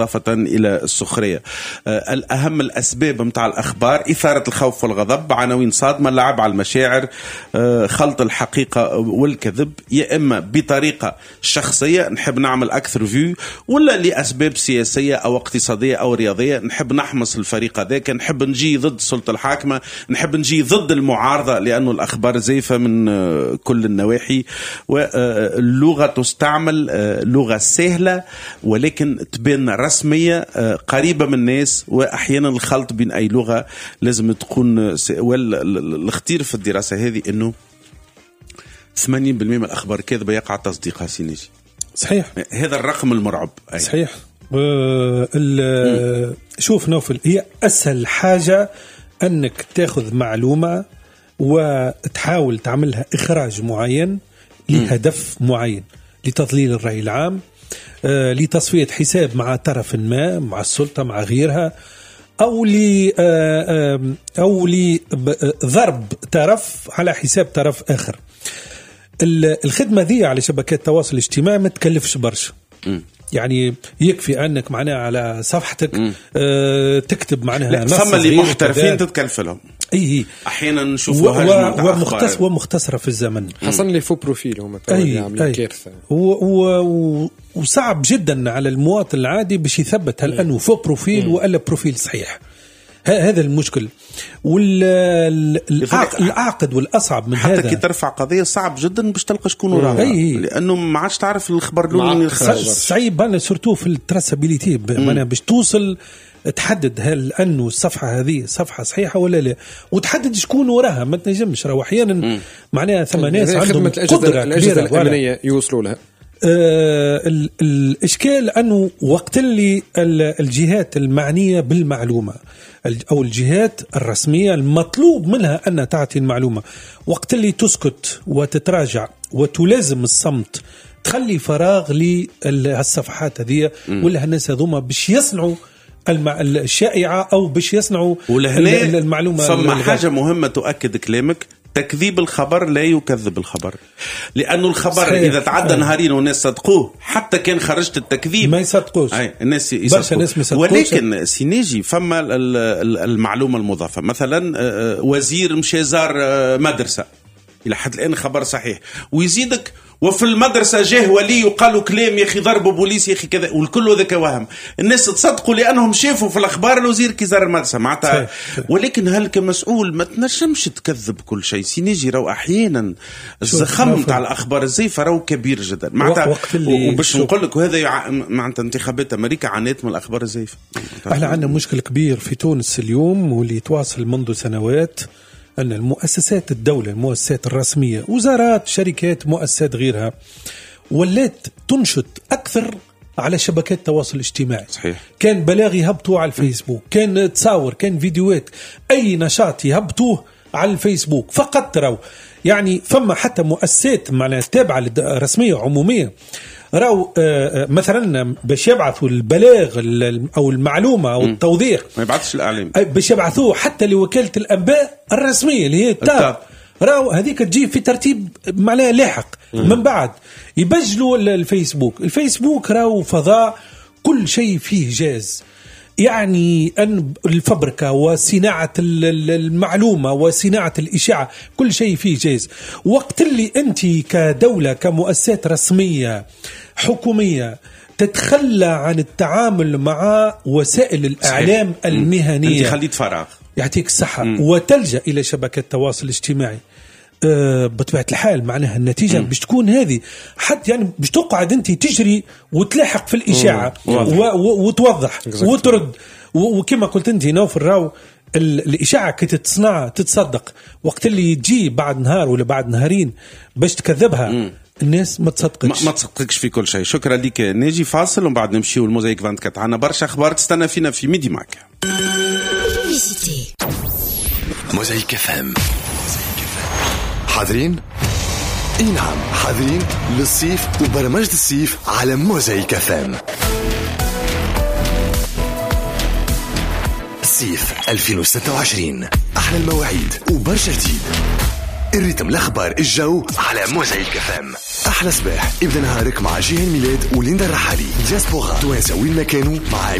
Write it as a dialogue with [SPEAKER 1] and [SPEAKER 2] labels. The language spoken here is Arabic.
[SPEAKER 1] إضافة إلى السخرية. الأهم الأسباب متاع الأخبار إثارة الخوف والغضب، عناوين صادمة، اللعب على المشاعر، خلط الحقيقة والكذب، يا إما بطريقة شخصية نحب نعمل أكثر فيو، ولا لأسباب سياسية أو اقتصادية أو رياضية نحب نحمس الفريق هذاك، نحب نجي ضد السلطة الحاكمة، نحب نجي ضد المعارضة لأنه الأخبار زيفة من كل النواحي. واللغة تستعمل لغة سهلة ولكن تبين رسمية قريبة من الناس، وأحيانا الخلط بين أي لغة لازم تكون. والاختيار في الدراسة هذه أنه 80% من الأخبار كاذبة يقع تصديقها سينيجي.
[SPEAKER 2] صحيح،
[SPEAKER 1] هذا الرقم المرعب.
[SPEAKER 2] صحيح. شوف نوفل، هي أسهل حاجة أنك تأخذ معلومة وتحاول تعملها إخراج معين لهدف معين، لتضليل الرأي العام، لتصفية حساب مع طرف ما، مع السلطة، مع غيرها، أو لضرب طرف على حساب طرف آخر. الخدمة ذي على شبكات التواصل الاجتماعي ما تكلفش برشا. يعني يكفي أنك معناها على صفحتك تكتب معناها
[SPEAKER 1] ثم اللي محترفين تتكلف لهم.
[SPEAKER 2] أي
[SPEAKER 1] أحيانا نشوفوا
[SPEAKER 2] ومختصرة في الزمن،
[SPEAKER 3] خاصة اللي فو بروفيل هم يعملوا كارثة.
[SPEAKER 2] وصعب جدا على المواطن العادي باش يثبت هل أنه فو بروفيل ولا بروفيل صحيح. هذا المشكل. والعاقد والأصعب من
[SPEAKER 1] حتى
[SPEAKER 2] هذا،
[SPEAKER 1] كي ترفع قضية صعب جدا باش تلقى شكون وراها، لأنه ما عادش تعرف الخبر الأولى.
[SPEAKER 2] صعيب أنا سورتو في التراسابيليتي، معناها باش توصل تحدد هل أنه الصفحة هذه صفحة صحيحة ولا لا، وتحدد شكون وراها. ما تنجمش راهو أحيانا معناها ثم ناس عندهم قدرة
[SPEAKER 3] الأجهزة الأمنية يوصلوا لها.
[SPEAKER 2] الإشكال أنه وقت اللي الجهات المعنية بالمعلومة أو الجهات الرسمية المطلوب منها أن تعطي المعلومة، وقت اللي تسكت وتتراجع وتلازم الصمت، تخلي فراغ للصفحات هذه ولا الناس هذوما باش يصنعوا الشائعة أو باش يصنعوا المعلومة.
[SPEAKER 1] ثم حاجة مهمة تؤكد كلامك، تكذيب الخبر لا يكذب الخبر، لأنه الخبر صحيح. إذا تعدى نهارين والناس صدقوه، حتى كان خرجت التكذيب
[SPEAKER 2] ما يصدقوش،
[SPEAKER 1] الناس يصدقوه. ولكن سينيجي فما المعلومة المضافة، مثلا وزير مشى زار مدرسة، إلى حد الآن خبر صحيح، ويزيدك وفي المدرسة جاه ولي وقالوا كلام يا أخي ضربوا بوليس يا أخي كذا، والكل ذاك وهم. الناس تصدقوا لأنهم شافوا في الأخبار الوزير كي زار المدرسة معناتها. ولكن هل كمسؤول ما تنجمش تكذب كل شيء سينيجي؟ راو أحيانا الزخم تاع الأخبار الزيفة راو كبير جدا معناتها. وباش نقول لك وهذا معناتها انتخابات أمريكا عانت من الأخبار الزيفة.
[SPEAKER 2] احنا عندنا مشكل كبير في تونس اليوم واللي يتواصل منذ سنوات، أن المؤسسات الدولة، المؤسسات الرسمية، وزارات، شركات، مؤسسات غيرها، ولات تنشط أكثر على شبكات التواصل الاجتماعي.
[SPEAKER 1] صحيح.
[SPEAKER 2] كان بلاغ يهبطوه على الفيسبوك، كان تصاور، كان فيديوهات، أي نشاط يهبطوه على الفيسبوك فقط. تروا يعني فما حتى مؤسسات معناها تابعة رسمية عمومية راو مثلا باش يبعثوا البلاغ او المعلومه او التوضيح،
[SPEAKER 1] ما يبعثش الاعلام،
[SPEAKER 2] باش يبعثوه حتى لوكاله الانباء الرسميه اللي هي التاب. راو هذيك تجي في ترتيب معناها لاحق. من بعد يبجلوا الفيسبوك راو فضاء كل شيء فيه جاز، يعني أن الفبركة وصناعة المعلومة وصناعة الإشاعة كل شيء فيه جاز. وقت اللي أنت كدولة كمؤسسات رسمية حكومية تتخلى عن التعامل مع وسائل الإعلام المهنية،
[SPEAKER 1] أنت خليت فراغ،
[SPEAKER 2] يعطيك الصحة، وتلجأ إلى شبكة التواصل الاجتماعي، بطبيعة الحال معناها النتيجة باش تكون هذه، حتى يعني باش تقعد أنت تجري وتلاحق في الإشاعة وتوضح وترد. وكما قلت أنت نوفل، راو الإشاعة كي تتصدق وقت اللي تجي بعد نهار ولا بعد نهارين باش تكذبها الناس ما تصدقش
[SPEAKER 1] في كل شيء. شكرا لك ناجي. فاصل ومن بعد نمشيو الموزايك 24. عنا برشا أخبار تستنى فينا في ميدي معك.
[SPEAKER 4] موزايك FM. حاضرين؟ اي نعم حاضرين للصيف وبرمجة الصيف على موزايك FM. الصيف 2026 أحلى المواعيد وبرشا جديد. الريتم الأخبار الجو على موزايك FM. أحلى صباح ابدأ نهارك مع جيهان ميلاد وليندا الرحالي. دياسبورا توانسة وين ما كانوا مع